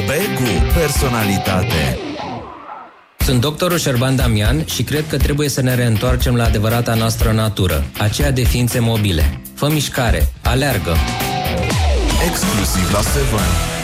Begu, personalitate. Sunt doctorul Șerban Damian și cred că trebuie să ne reîntoarcem la adevărata noastră natură, aceea de ființe mobile. Fă mișcare, aleargă! Exclusiv la Seven.